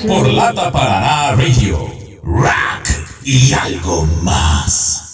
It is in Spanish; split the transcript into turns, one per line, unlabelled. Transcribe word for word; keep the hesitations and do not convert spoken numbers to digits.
por Lata Paraná Radio. Rock y algo más.